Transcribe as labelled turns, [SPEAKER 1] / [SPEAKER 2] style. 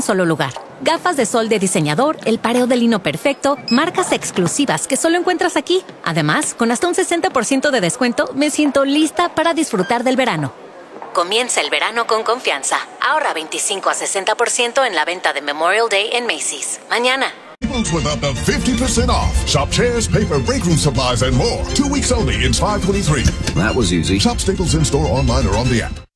[SPEAKER 1] un solo lugar. Gafas de sol de diseñador, el pareo de lino perfecto, marcas exclusivas que solo encuentras aquí. Además, con hasta un 60% de descuento, me siento lista para disfrutar del verano. Comienza el verano con confianza. Ahorra 25 a 60% en la venta de Memorial Day en Macy's. Mañana.
[SPEAKER 2] With up to 50% off. Shop chairs, paper, break room supplies, and more. 2 weeks only in 523.
[SPEAKER 3] That was easy.
[SPEAKER 2] Shop Staples in-store, online, or on the app.